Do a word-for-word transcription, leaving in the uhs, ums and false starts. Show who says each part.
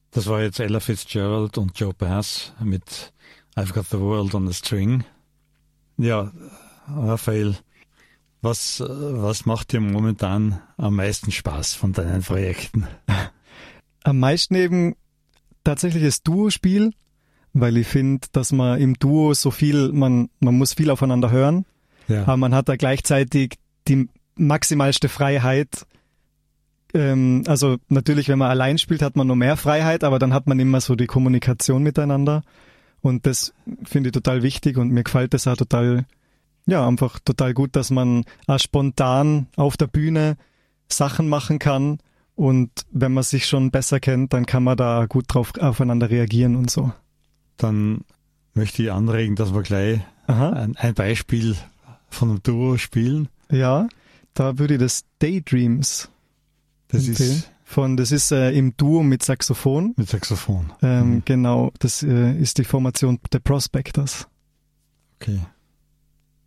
Speaker 1: Das war jetzt Ella Fitzgerald und Joe Bass mit I've Got the World on a String. Ja, Raphael, was, was macht dir momentan am meisten Spaß von deinen Projekten?
Speaker 2: Am meisten eben tatsächlich das Duo-Spiel, weil ich finde, dass man im Duo so viel, man, man muss viel aufeinander hören, ja. aber man hat da gleichzeitig die maximalste Freiheit. Ähm, also natürlich, wenn man allein spielt, hat man noch mehr Freiheit, aber dann hat man immer so die Kommunikation miteinander und das finde ich total wichtig und mir gefällt das auch total, ja, einfach total gut, dass man auch spontan auf der Bühne Sachen machen kann und wenn man sich schon besser kennt, dann kann man da gut drauf aufeinander reagieren und so.
Speaker 1: Dann möchte ich anregen, dass wir gleich ein, ein Beispiel von einem Duo spielen.
Speaker 2: Ja, da würde ich das Daydreams
Speaker 1: Das
Speaker 2: empfehlen.
Speaker 1: ist
Speaker 2: Von, das ist äh, im Duo mit Saxophon.
Speaker 1: Mit Saxophon.
Speaker 2: Ähm,
Speaker 1: mhm.
Speaker 2: Genau, das äh, ist die Formation The Prospectors.
Speaker 1: Okay.